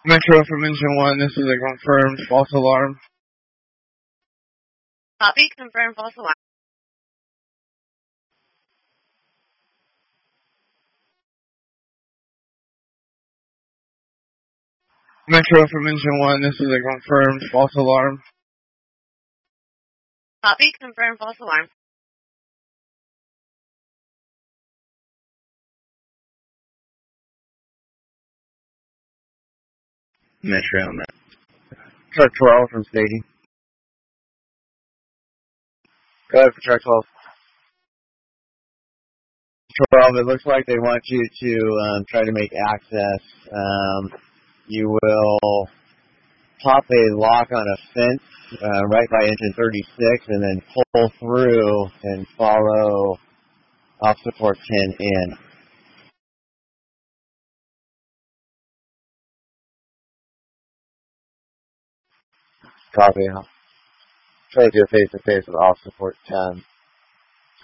Metro from Engine 1, this is a confirmed false alarm. Copy, confirmed false alarm. Metro from Engine 1, this is a confirmed false alarm. Copy, confirmed false alarm. Metro, Truck 12 from Stady. Go ahead for Truck 12. 12, it looks like they want you to try to make access. You will pop a lock on a fence right by engine 36 and then pull through and follow off support 10 in. Copy. Try to do a face-to-face with off support 10.